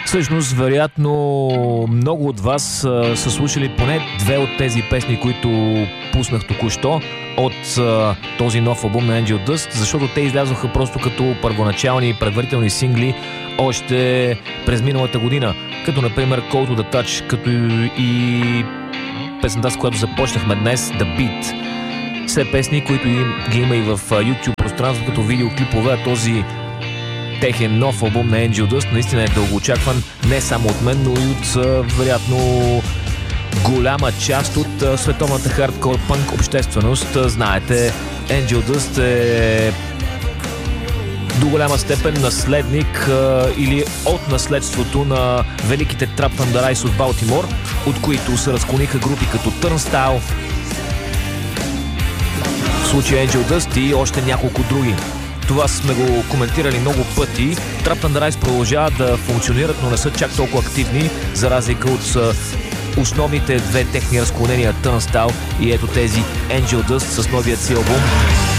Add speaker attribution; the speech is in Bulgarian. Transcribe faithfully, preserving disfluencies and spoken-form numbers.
Speaker 1: Всъщност, вероятно, много от вас а, са слушали поне две от тези песни, които пуснах току-що от а, този нов албум на Angel Dust, защото те излязоха просто като първоначални предварителни сингли още през миналата година, като например Call to the Touch, като и песента, с която започнахме днес, The Beat. Все песни, които ги има и в YouTube пространство като видеоклипове, а този техен нов албум на Angel Dust наистина е дългоочакван не само от мен, но и от вероятно голяма част от световната хардкор пънк общественост. Знаете, Angel Dust е до голяма степен наследник а, или от наследството на великите Trapped Under Ice от Балтимор, от които се разклониха групи като Turnstile, в случая Angel Dust и още няколко други. Това сме го коментирали много пъти. Trapped Under Ice продължават да функционират, но не са чак толкова активни, за разлика от основните две техни разклонения Turnstile и ето тези Angel Dust с новият си албум